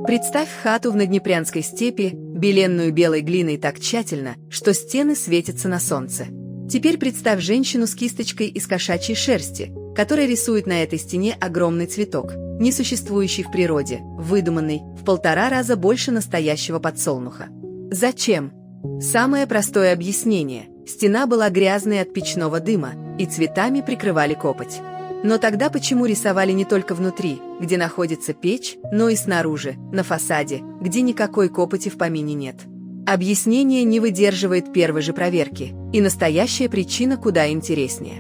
Представь хату в наднепрянской степи, беленную белой глиной так тщательно, что стены светятся на солнце. Теперь представь женщину с кисточкой из кошачьей шерсти, которая рисует на этой стене огромный цветок, не существующий в природе, выдуманный, в 1,5 раза больше настоящего подсолнуха. Зачем? Самое простое объяснение. Стена была грязной от печного дыма, и цветами прикрывали копоть. Но тогда почему рисовали не только внутри, где находится печь, но и снаружи, на фасаде, где никакой копоти в помине нет? Объяснение не выдерживает первой же проверки, и настоящая причина куда интереснее.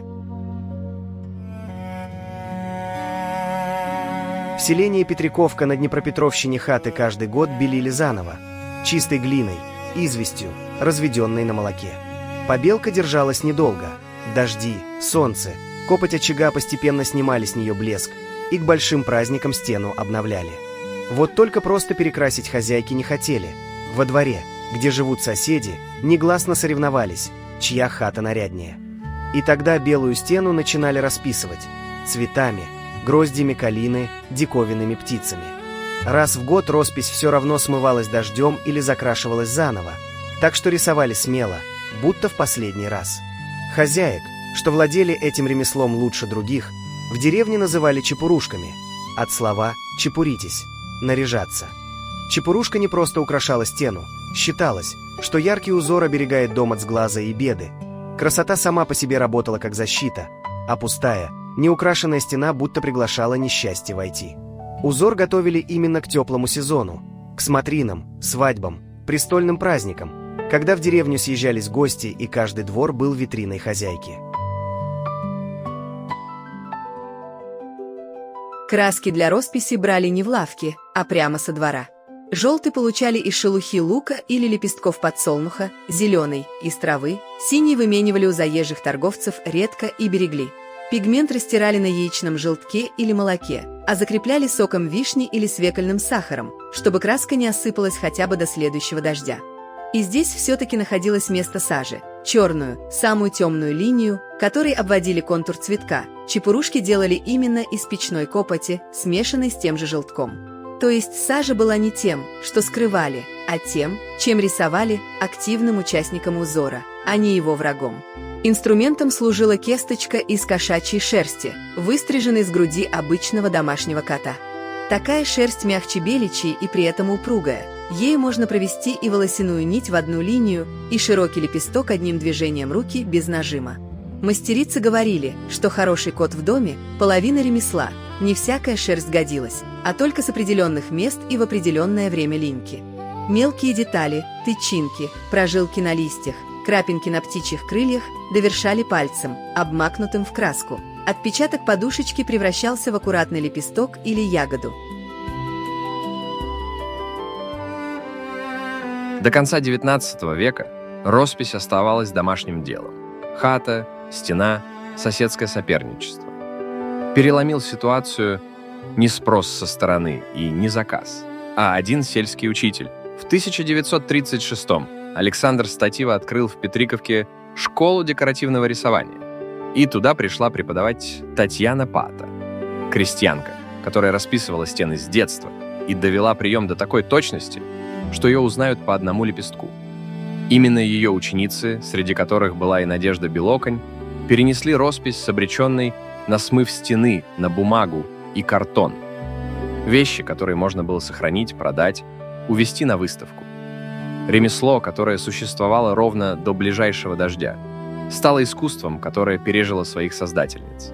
В селении Петриковка на Днепропетровщине хаты каждый год белили заново, чистой глиной, известью, разведенной на молоке. Побелка держалась недолго. Дожди, солнце, копоть очага постепенно снимали с нее блеск, и к большим праздникам стену обновляли. Вот только просто перекрасить хозяйки не хотели. Во дворе, где живут соседи, негласно соревновались, чья хата наряднее. И тогда белую стену начинали расписывать цветами, гроздями калины, диковинными птицами. Раз в год роспись все равно смывалась дождем или закрашивалась заново, так что рисовали смело, будто в последний раз. Хозяек, что владели этим ремеслом лучше других, в деревне называли чепурушками, от слова «чепуритесь» — наряжаться. Чепурушка не просто украшала стену, считалось, что яркий узор оберегает дом от сглаза и беды. Красота сама по себе работала как защита, а пустая, неукрашенная стена будто приглашала несчастье войти. Узор готовили именно к теплому сезону, к смотринам, свадьбам, престольным праздникам, когда в деревню съезжались гости, и каждый двор был витриной хозяйки. Краски для росписи брали не в лавке, а прямо со двора. Желтый получали из шелухи лука или лепестков подсолнуха, зеленый – из травы, синий выменивали у заезжих торговцев редко и берегли. Пигмент растирали на яичном желтке или молоке, а закрепляли соком вишни или свекольным сахаром, чтобы краска не осыпалась хотя бы до следующего дождя. И здесь все-таки находилось место сажи. Черную, самую темную линию, которой обводили контур цветка, чепурушки делали именно из печной копоти, смешанной с тем же желтком. То есть сажа была не тем, что скрывали, а тем, чем рисовали активным участником узора, а не его врагом. Инструментом служила кисточка из кошачьей шерсти, выстриженной с груди обычного домашнего кота. Такая шерсть мягче беличьей и при этом упругая. Ею можно провести и волосяную нить в одну линию, и широкий лепесток одним движением руки без нажима. Мастерицы говорили, что хороший кот в доме – половина ремесла, не всякая шерсть годилась, а только с определенных мест и в определенное время линьки. Мелкие детали, тычинки, прожилки на листьях, крапинки на птичьих крыльях довершали пальцем, обмакнутым в краску. Отпечаток подушечки превращался в аккуратный лепесток или ягоду. До конца XIX века роспись оставалась домашним делом. Хата, стена, соседское соперничество. Переломил ситуацию не спрос со стороны и не заказ, а один сельский учитель. В 1936-м Александр Статива открыл в Петриковке школу декоративного рисования. И туда пришла преподавать Татьяна Пата, крестьянка, которая расписывала стены с детства и довела прием до такой точности, что ее узнают по одному лепестку. Именно ее ученицы, среди которых была и Надежда Белоконь, перенесли роспись с обреченной на смыв стены, на бумагу и картон. Вещи, которые можно было сохранить, продать, увезти на выставку. Ремесло, которое существовало ровно до ближайшего дождя, стало искусством, которое пережило своих создательниц.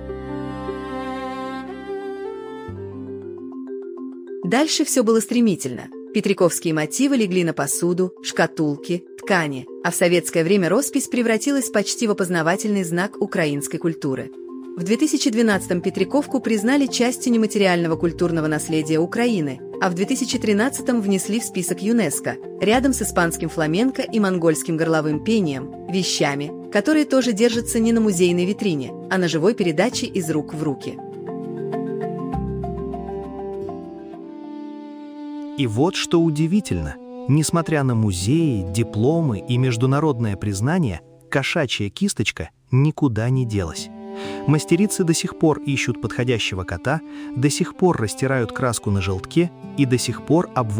Дальше все было стремительно. Петриковские мотивы легли на посуду, шкатулки, ткани, а в советское время роспись превратилась почти в опознавательный знак украинской культуры. В 2012-м Петриковку признали частью нематериального культурного наследия Украины, а в 2013-м внесли в список ЮНЕСКО, рядом с испанским фламенко и монгольским горловым пением, вещами, которые тоже держатся не на музейной витрине, а на живой передаче из рук в руки. И вот что удивительно. Несмотря на музеи, дипломы и международное признание, кошачья кисточка никуда не делась. Мастерицы до сих пор ищут подходящего кота, до сих пор растирают краску на желтке и до сих пор обводят